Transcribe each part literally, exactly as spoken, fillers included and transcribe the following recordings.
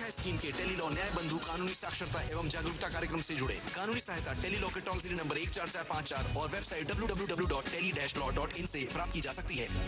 न्याय स्कीम के टेलीलॉ न्याय बंधु कानूनी साक्षरता एवं जागरूकता कार्यक्रम से जुड़े। कानूनी सहायता टेलीलॉ के टोल फ्री नंबर एक चार चार पाँच चार और website W W W dot tele dash law dot in से प्राप्त की जा सकती है।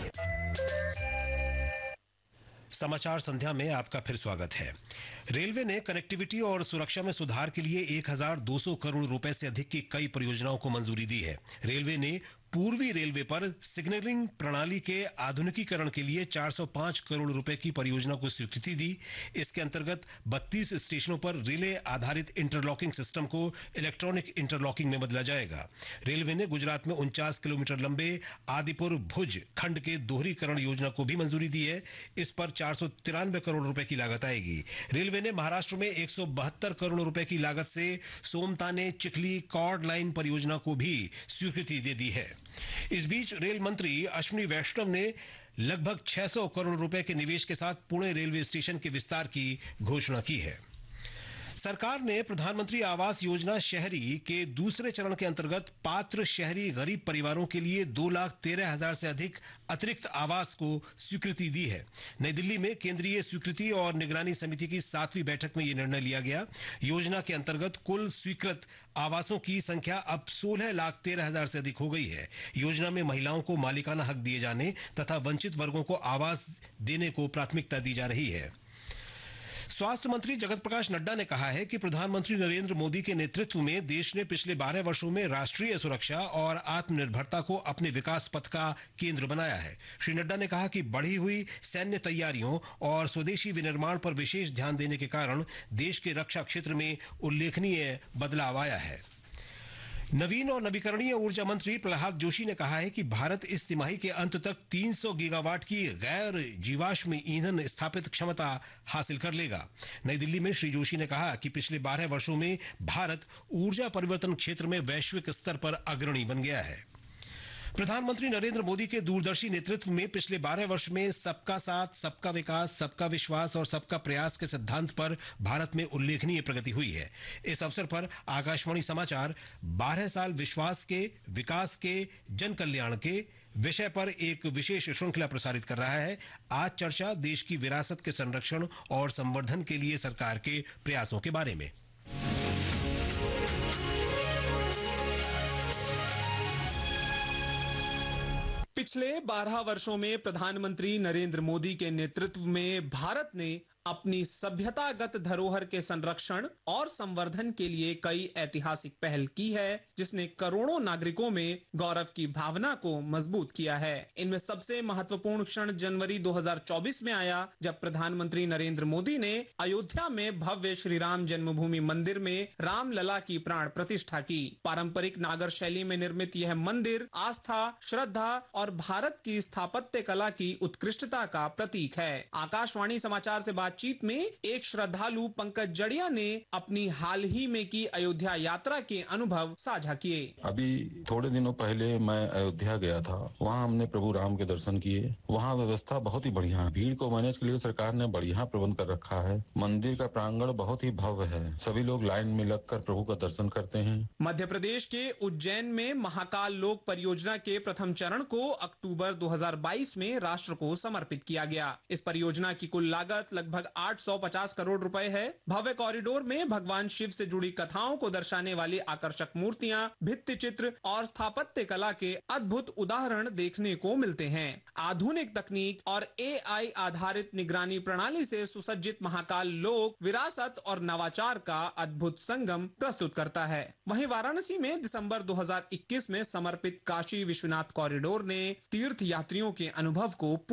समाचार संध्या में आपका फिर स्वागत है। रेलवे ने कनेक्टिविटी और सुरक्षा में सुधार के लिए एक हज़ार दो सौ करोड़ रुपए से अधिक की कई परियोजनाओं को मंजूरी दी है। रेलवे ने पूर्वी रेलवे पर सिग्नलिंग प्रणाली के आधुनिकीकरण के लिए चार सौ पाँच करोड़ रुपए की परियोजना को स्वीकृति दी। इसके अंतर्गत बत्तीस स्टेशनों पर रिले आधारित इंटरलॉकिंग सिस्टम को इलेक्ट्रॉनिक इंटरलॉकिंग में बदला जाएगा। रेलवे ने गुजरात में उनचास किलोमीटर लंबे आदिपुर भुज खंड के दोहरीकरण योजना को भी मंजूरी दी है। इस पर चार सौ तिरानवे करोड़ रुपए की लागत आएगी। रेलवे ने महाराष्ट्र में एक सौ बहत्तर करोड़ रुपए की लागत से सोमताने चिखली कॉर्ड लाइन परियोजना को भी स्वीकृति दे दी है। इस बीच रेल मंत्री अश्विनी वैष्णव ने लगभग छह सौ करोड़ रुपए के निवेश के साथ पुणे रेलवे स्टेशन के विस्तार की घोषणा की है। सरकार ने प्रधानमंत्री आवास योजना शहरी के दूसरे चरण के अंतर्गत पात्र शहरी गरीब परिवारों के लिए दो लाख तेरह हजार से अधिक अतिरिक्त आवास को स्वीकृति दी है। नई दिल्ली में केंद्रीय स्वीकृति और निगरानी समिति की सातवीं बैठक में यह निर्णय लिया गया। योजना के अंतर्गत कुल स्वीकृत आवासों की संख्या अब सोलह लाख तेरह हजार से अधिक हो गई है। योजना में महिलाओं को मालिकाना हक दिए जाने तथा वंचित वर्गों को आवास देने को प्राथमिकता दी जा रही है। स्वास्थ्य मंत्री जगत प्रकाश नड्डा ने कहा है कि प्रधानमंत्री नरेंद्र मोदी के नेतृत्व में देश ने पिछले बारह वर्षों में राष्ट्रीय सुरक्षा और आत्मनिर्भरता को अपने विकास पथ का केंद्र बनाया है। श्री नड्डा ने कहा कि बढ़ी हुई सैन्य तैयारियों और स्वदेशी विनिर्माण पर विशेष ध्यान देने के कारण देश के रक्षा क्षेत्र में उल्लेखनीय बदलाव आया है। नवीन और नवीकरणीय ऊर्जा मंत्री प्रहलाद जोशी ने कहा है कि भारत इस तिमाही के अंत तक तीन सौ गीगावाट की गैर जीवाश्म ईंधन स्थापित क्षमता हासिल कर लेगा। नई दिल्ली में श्री जोशी ने कहा कि पिछले बारह वर्षों में भारत ऊर्जा परिवर्तन क्षेत्र में वैश्विक स्तर पर अग्रणी बन गया है। प्रधानमंत्री नरेंद्र मोदी के दूरदर्शी नेतृत्व में पिछले बारह वर्ष में सबका साथ, सबका विकास, सबका विश्वास और सबका प्रयास के सिद्धांत पर भारत में उल्लेखनीय प्रगति हुई है। इस अवसर पर आकाशवाणी समाचार बारह साल विश्वास के, विकास के, जन कल्याण के विषय पर एक विशेष श्रृंखला प्रसारित कर रहा है। आज चर्चा देश की विरासत के संरक्षण और संवर्धन के लिए सरकार के प्रयासों के बारे में। पिछले बारह वर्षों में प्रधानमंत्री नरेंद्र मोदी के नेतृत्व में भारत ने अपनी सभ्यतागत धरोहर के संरक्षण और संवर्धन के लिए कई ऐतिहासिक पहल की है, जिसने करोड़ों नागरिकों में गौरव की भावना को मजबूत किया है। इनमें सबसे महत्वपूर्ण क्षण जनवरी दो हज़ार चौबीस में आया, जब प्रधानमंत्री नरेंद्र मोदी ने अयोध्या में भव्य श्री राम जन्मभूमि मंदिर में रामलला की प्राण प्रतिष्ठा की। पारंपरिक नागर शैली में निर्मित यह मंदिर आस्था, श्रद्धा और भारत की स्थापत्य कला की उत्कृष्टता का प्रतीक है। आकाशवाणी समाचार से बातचीत में एक श्रद्धालु पंकज जड़िया ने अपनी हाल ही में की अयोध्या यात्रा के अनुभव साझा किए। अभी थोड़े दिनों पहले मैं अयोध्या गया था। वहाँ हमने प्रभु राम के दर्शन किए। वहाँ व्यवस्था बहुत ही बढ़िया है। भीड़ को मैनेज के लिए सरकार ने बढ़िया प्रबंध कर रखा है। मंदिर का प्रांगण बहुत ही भव्य है। सभी लोग लाइन में लगकर प्रभु का दर्शन करते हैं। मध्य प्रदेश के उज्जैन में महाकाल लोक परियोजना के प्रथम चरण को अक्टूबर दो हज़ार बाईस में राष्ट्र को समर्पित किया गया। इस परियोजना की कुल लागत लगभग आठ सौ पचास करोड़ रुपए है। भव्य कॉरिडोर में भगवान शिव से जुड़ी कथाओं को दर्शाने वाली आकर्षक मूर्तियां, भित्ति चित्र और स्थापत्य कला के अद्भुत उदाहरण देखने को मिलते हैं। आधुनिक तकनीक और ए आई आधारित निगरानी प्रणाली से सुसज्जित महाकाल लोक विरासत और नवाचार का अद्भुत संगम प्रस्तुत करता है। वहीं वाराणसी में दिसंबर दो हज़ार इक्कीस में समर्पित काशी विश्वनाथ कॉरिडोर ने तीर्थ यात्रियों के अनुभव को